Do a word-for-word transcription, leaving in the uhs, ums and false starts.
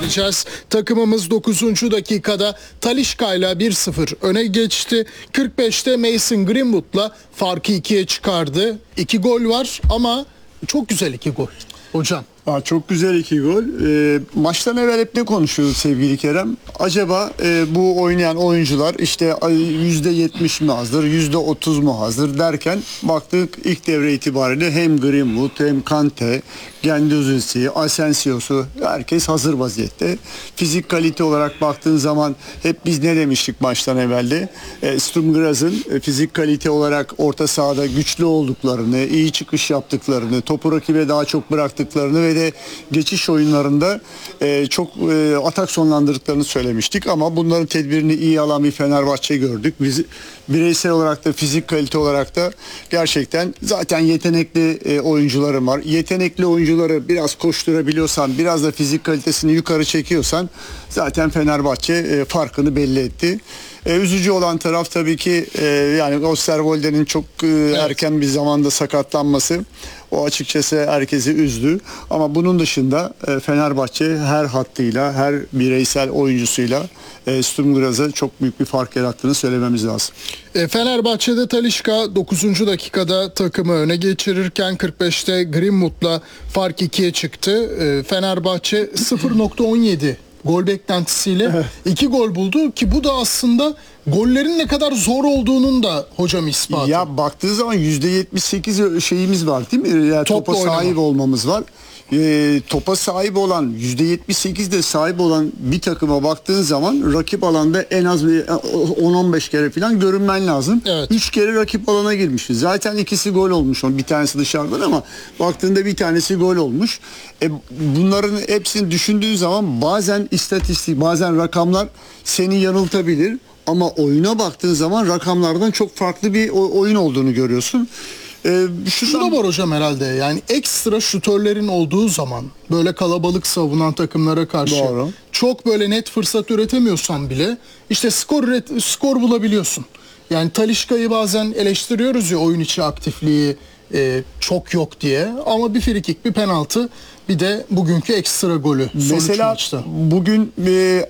vereceğiz. Takımımız dokuzuncu dakikada Talisca'yla bir sıfır öne geçti. kırk beşte Mason Greenwood'la farkı ikiye çıkardı. İki gol var ama çok güzel iki gol hocam. Aa, çok güzel iki gol. E, maçtan evvel hep ne konuşuyorduk sevgili Kerem? Acaba e, bu oynayan oyuncular işte yüzde yetmiş mi hazır, yüzde otuz mu hazır derken baktık ilk devre itibariyle hem Greenwood hem Kante, Guendouzi'si, Asensio'su herkes hazır vaziyette. Fizik kalite olarak baktığın zaman hep biz ne demiştik maçtan evvelde? E, Sturm Graz'ın e, fizik kalite olarak orta sahada güçlü olduklarını, iyi çıkış yaptıklarını, topu rakibe daha çok bıraktıklarını ve de geçiş oyunlarında e, çok e, atak sonlandırdıklarını söylemiştik ama bunların tedbirini iyi alan bir Fenerbahçe gördük. Biz bireysel olarak da fizik kalite olarak da gerçekten zaten yetenekli e, oyuncularım var. Yetenekli oyuncuları biraz koşturabiliyorsan, biraz da fizik kalitesini yukarı çekiyorsan zaten Fenerbahçe e, farkını belli etti. E, üzücü olan taraf tabii ki e, yani Osterwolde'nin çok e, evet. erken bir zamanda sakatlanması. O açıkçası herkesi üzdü. Ama bunun dışında e, Fenerbahçe her hattıyla, her bireysel oyuncusuyla e, Sturm Graz'a çok büyük bir fark yarattığını söylememiz lazım. E, Fenerbahçe'de Talisca dokuzuncu dakikada takımı öne geçirirken kırk beşte Greenwood'la fark ikiye çıktı. E, Fenerbahçe sıfır nokta on yedi gol beklentisiyle evet. iki gol buldu ki bu da aslında gollerin ne kadar zor olduğunun da hocam ispatı. Ya baktığı zaman yüzde yetmiş sekiz şeyimiz var değil mi? Yani topa sahip olmamız var. E, topa sahip olan yüzde yetmiş sekizde sahip olan bir takıma baktığın zaman rakip alanda en az on on beş kere falan görünmen lazım. Evet. üç kere rakip alana girmişiz. Zaten ikisi gol olmuş. Bir tanesi dışarıdan ama baktığında bir tanesi gol olmuş. E, bunların hepsini düşündüğün zaman bazen istatistik, bazen rakamlar seni yanıltabilir. Ama oyuna baktığın zaman rakamlardan çok farklı bir oyun olduğunu görüyorsun. Ee, Şu da var hocam herhalde, yani ekstra şutörlerin olduğu zaman böyle kalabalık savunan takımlara karşı Doğru. çok böyle net fırsat üretemiyorsan bile işte skor üret, skor bulabiliyorsun. Yani Talisca'yı bazen eleştiriyoruz ya, oyun içi aktifliği e, çok yok diye, ama bir frikik, bir penaltı, bir de bugünkü ekstra golü. Mesela maçta. bugün e,